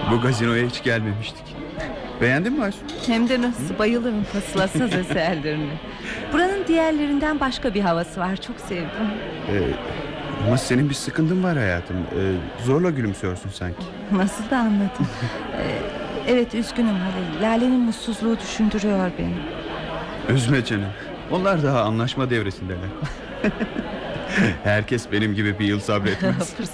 Bu gazinoya hiç gelmemiştik. Beğendin mi Aysun? Hem de nasıl, bayılırım fasılasız eserlerine. Buranın diğerlerinden başka bir havası var, çok sevdim. Ama senin bir sıkıntın var hayatım. Zorla gülümsüyorsun sanki. Nasıl da anladın. Evet, üzgünüm Halil. Lale'nin mutsuzluğu düşündürüyor beni. Üzme canım. Onlar daha anlaşma devresindeler. Herkes benim gibi bir yıl sabretmez.